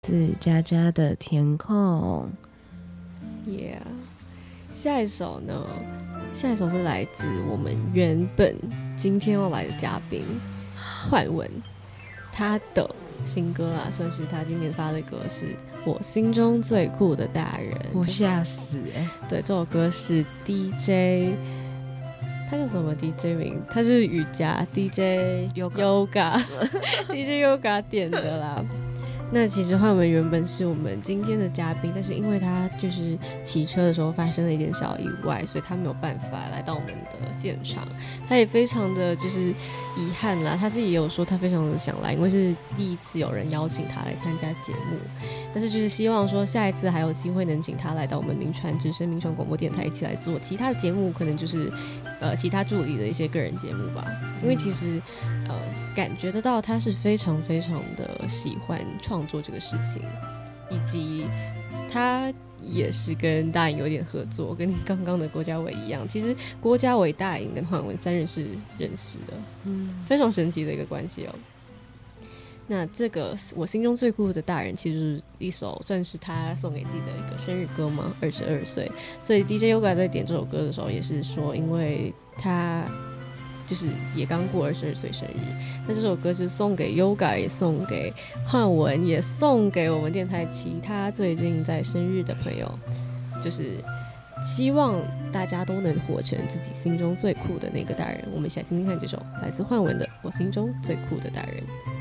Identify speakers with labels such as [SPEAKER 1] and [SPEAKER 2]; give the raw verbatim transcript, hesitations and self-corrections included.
[SPEAKER 1] 是佳佳的填空
[SPEAKER 2] ，Yeah。下一首呢？下一首是来自我们原本今天要来的嘉宾焕文，他的新歌啊，算是他今年发的歌，是我心中最酷的大人。
[SPEAKER 1] 我吓死哎、欸！
[SPEAKER 2] 对，这首歌是 D J。他叫什么 D J 名？他是瑜伽 D J Yoga D J Yoga 点的啦。那其实焕文原本是我们今天的嘉宾，但是因为他就是骑车的时候发生了一点小意外，所以他没有办法来到我们的现场。他也非常的就是遗憾啦，他自己也有说他非常的想来，因为是第一次有人邀请他来参加节目，但是就是希望说下一次还有机会能请他来到我们民传之声民传广播电台一起来做其他的节目，可能就是呃其他助理的一些个人节目吧。因为其实呃感觉得到他是非常非常的喜欢创作这个事情，以及他也是跟大颖有点合作，跟刚刚的郭嘉伟一样。其实郭嘉伟、大颖跟焕文三人是认识的，嗯，非常神奇的一个关系哦。那这个我心中最酷的大人，其实是一首算是他送给自己的一个生日歌嘛，二十二岁。所以 D J Yoga 在点这首歌的时候，也是说，因为他就是也刚过二十二岁生日，那这首歌就是送给 Yoga， 也送给焕文，也送给我们电台其他最近在生日的朋友，就是希望大家都能活成自己心中最酷的那个大人。我们一起来听听看这首来自焕文的《我心中最酷的大人》。